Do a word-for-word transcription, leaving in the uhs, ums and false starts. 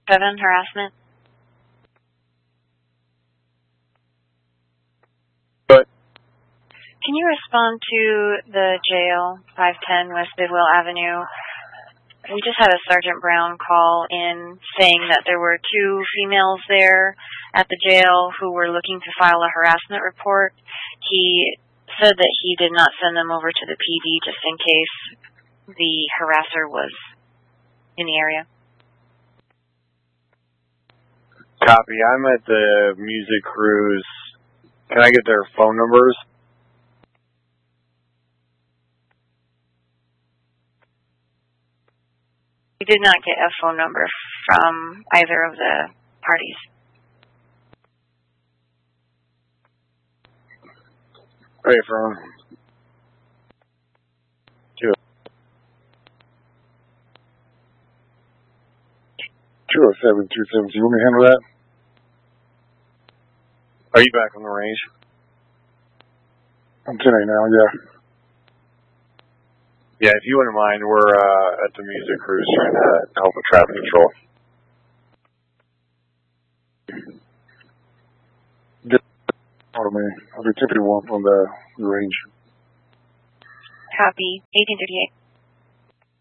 seven, harassment. But Can you respond to the jail, five ten West Bidwell Avenue? We just had a Sergeant Brown call in saying that there were two females there at the jail who were looking to file a harassment report. He said that he did not send them over to the P D just in case the harasser was in the area. copy. I'm at the Music Cruise. Can I get their phone numbers? We did not get a phone number from either of the parties. Right from two two oh seven two seven two. You want me to handle that? Are you back on the range? I'm ten eight now. Yeah. Yeah, if you wouldn't mind, we're uh, at the Music Cruise trying to help with traffic control. Get out of me. I'll be tipping one on the range. Copy. eighteen thirty-eight.